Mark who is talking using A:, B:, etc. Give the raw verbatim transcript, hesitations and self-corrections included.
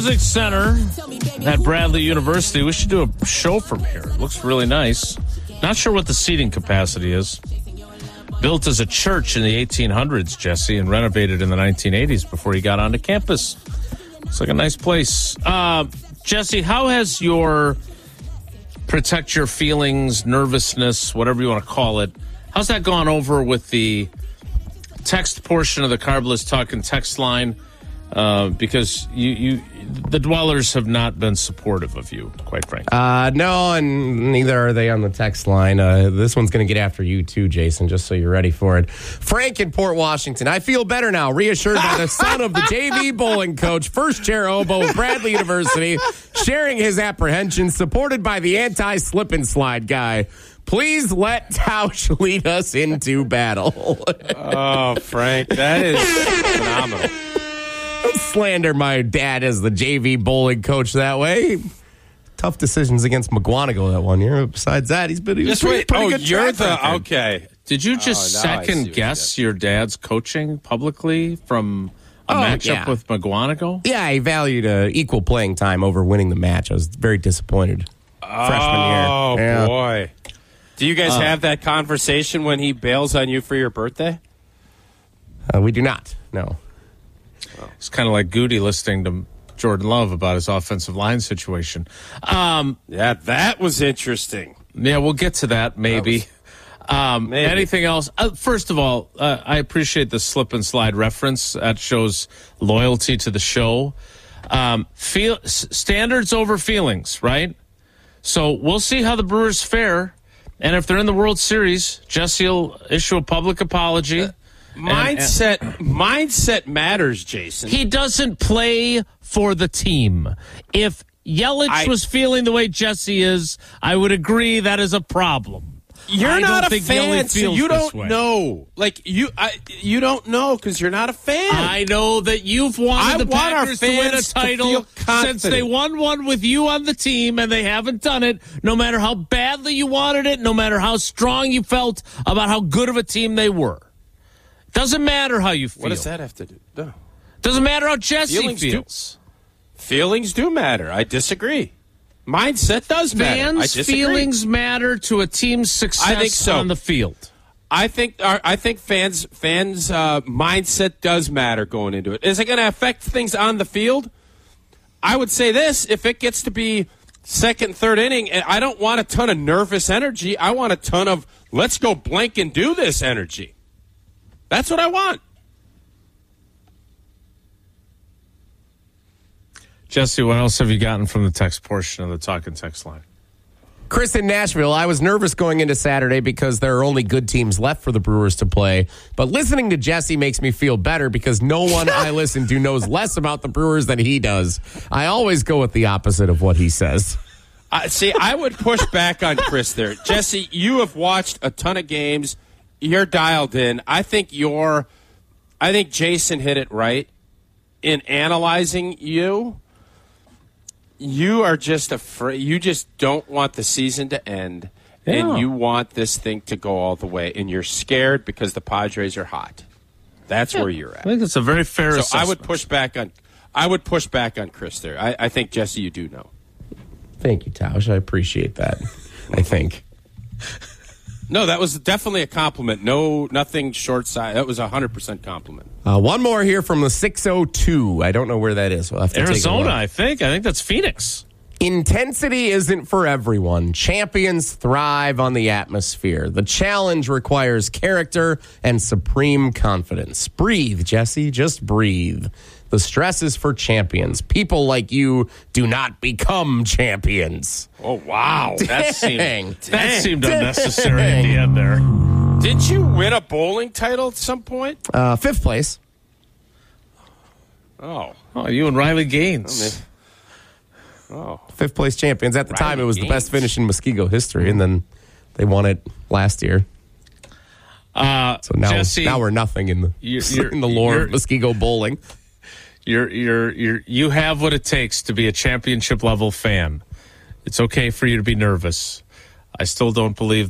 A: Music Center at Bradley University. We should do a show from here. It looks really nice. Not sure what the seating capacity is. Built as a church in the eighteen hundreds, Jesse, and renovated in the nineteen eighties before he got onto campus. It's like a nice place. Uh, Jesse, how has your protect your feelings, nervousness, whatever you want to call it, how's that gone over with the text portion of the Carbless Talking text line? Uh, because you, you, the dwellers have not been supportive of you, quite frankly.
B: Uh, no, and neither are they on the text line. Uh, this one's going to get after you too, Jason, just so you're ready for it. Frank in Port Washington. I feel better now, reassured by the son of the J V bowling coach, first chair oboe of Bradley University, sharing his apprehensions, supported by the anti-slip and slide guy. Please let Tausch lead us into battle.
C: Oh, Frank, that is phenomenal.
B: Don't slander my dad as the J V bowling coach that way. Tough decisions against McGuanago that one year. Besides that, he's been he's
C: just
B: pretty,
C: wait.
B: pretty
C: Oh,
B: good
C: you're
B: track
C: the
B: record.
C: okay.
A: Did you just
C: Oh, now I see
A: second
C: what
A: guess
C: you
A: your dad's coaching publicly from a
B: Oh,
A: matchup
B: yeah.
A: with McGuanago?
B: Yeah, he valued uh, equal playing time over winning the match. I was very disappointed. Freshman year.
C: Oh
B: Yeah.
C: boy. Do you guys
A: Uh,
C: have that conversation when he bails on you for your birthday?
B: Uh, we do not. No.
A: It's kind of like Goody listening to Jordan Love about his offensive line situation. Um,
C: Yeah, that was interesting.
A: yeah, we'll get to that maybe. Um,
C: Maybe.
A: Anything else? Uh, first of all, uh, I appreciate the slip and slide reference. That shows loyalty to the show. Um, feel s- standards over feelings, right? So we'll see how the Brewers fare. And if they're in the World Series, Jesse will issue a public apology.
C: Mindset mindset matters, Jason.
A: He doesn't play for the team. If Yelich
C: I-
A: was feeling the way Jesse is, I would agree that is a problem.
C: You're
A: I
C: not
A: don't
C: a
A: think
C: fan,
A: Yelich
C: so
A: feels
C: you
A: this
C: don't
A: way.
C: know. Like you, I, you don't know because you're not a fan.
A: I know that you've wanted
C: I
A: the
C: want our
A: Packers to win a
C: fans to
A: title
C: feel
A: since they
C: confident.
A: won one with you on the team, and they haven't done it. No matter how badly you wanted it, no matter how strong you felt about how good of a team they were. Doesn't matter how you feel.
C: What does that have to do? No.
A: Doesn't matter how Jesse
C: Feelings do-
A: feels.
C: Feelings do matter. I disagree. Mindset does matter. I
A: Fans'
C: disagree.
A: feelings matter to a team's success
C: I think so.
A: on the field.
C: I think our, I think fans fans uh, mindset does matter going into it. Is it going to affect things on the field? I would say this: if it gets to be second, third inning, and I don't want a ton of nervous energy. I want a ton of let's go blank and do this energy. That's what I want.
A: Jesse, what else have you gotten from the text portion of the talking text line?
B: Chris in Nashville, I was nervous going into Saturday because there are only good teams left for the Brewers to play. But listening to Jesse makes me feel better because no one I listen to knows less about the Brewers than he does. I always go with the opposite of what he says.
C: Uh, see, I would push back on Chris there. Jesse, you have watched a ton of games. You're dialed in. I think you're, I think Jason hit it right in analyzing you. You are just afraid. You just don't want the season to end,
A: Yeah.
C: and you want this thing to go all the way, and you're scared because the Padres are hot. That's where you're
A: I
C: at.
A: think it's a very fair
C: So
A: assessment.
C: I would push back on. I would push back on Chris there. I, I think Jesse, you do know.
B: Thank you, Tausch. I appreciate that. I think.
C: No, that was definitely a compliment. No, nothing short side. That was a hundred percent compliment.
B: Uh, one more here from the six oh two. I don't know where that is. We'll have to take a
A: Arizona,
B: look.
A: I think. I think that's Phoenix.
B: Intensity isn't for everyone. Champions thrive on the atmosphere. The challenge requires character and supreme confidence. Breathe, Jesse. Just breathe. The stress is for champions. People like you do not become champions.
C: Oh wow,
A: That
B: Dang.
A: seemed, that seemed unnecessary at the end there.
C: Did you win a bowling title at some point?
B: Uh, fifth place.
C: Oh,
A: Oh, you and Riley Gaines.
C: oh.
B: Fifth place champions. At the time,
C: Riley
B: it was the best
C: Gaines.
B: finish in Muskego history, and then they won it last year.
A: Uh,
B: So now,
A: Jesse,
B: now we're nothing in the
A: You're- you're-
B: in the lore of
A: you're-
B: Muskego bowling.
A: you're, you're, you're, you have what it takes to be a championship level fan. It's okay for you to be nervous. I still don't believe